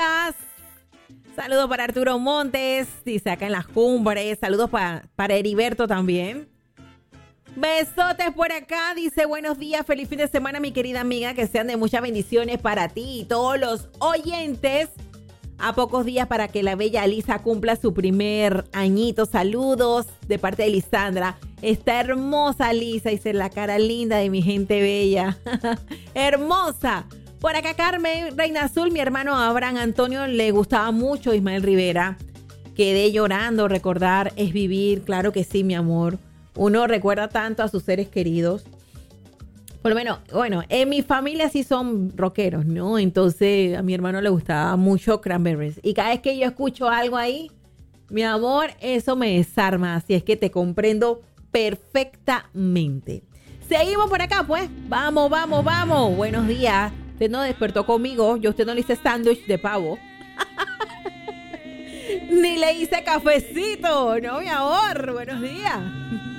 días. Saludos para Arturo Montes, dice acá en las cumbres. Saludos para Heriberto también. Besotes por acá, dice buenos días, feliz fin de semana mi querida amiga, que sean de muchas bendiciones para ti y todos los oyentes. A pocos días para que la bella Alisa cumpla su primer añito. Saludos de parte de Lisandra. Está hermosa Alisa, dice la cara linda de mi gente bella. Hermosa. Por acá Carmen Reina Azul, mi hermano Abraham Antonio le gustaba mucho Ismael Rivera. Quedé llorando, recordar es vivir, claro que sí mi amor. Uno recuerda tanto a sus seres queridos. Por lo menos, bueno, en mi familia sí son rockeros, ¿no? Entonces a mi hermano le gustaba mucho Cranberries. Y cada vez que yo escucho algo ahí, mi amor, eso me desarma. Así es que te comprendo perfectamente. Seguimos por acá, pues. Vamos, vamos, vamos. Buenos días. Usted no despertó conmigo. Yo a usted no le hice sándwich de pavo. Ni le hice cafecito. No, mi amor. Buenos días.